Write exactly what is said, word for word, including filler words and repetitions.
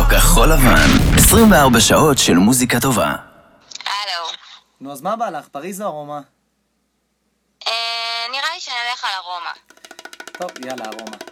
כחול לבן, עשרים וארבע שעות של מוזיקה טובה. הלו. נו, אז מה בא לך? פריז או ארומה? אה, נראה לי שנלך על ארומה. טוב, יאללה, ארומה.